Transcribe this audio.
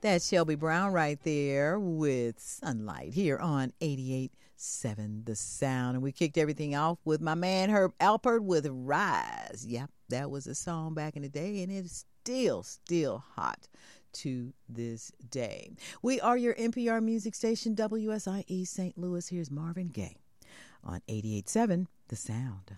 That's Shelby Brown right there with Sunlight here on 88.7 The Sound. And we kicked everything off with my man Herb Alpert with Rise. Yep, that was a song back in the day, and it's still hot to this day. We are your NPR music station, WSIE St. Louis. Here's Marvin Gaye on 88.7 The Sound.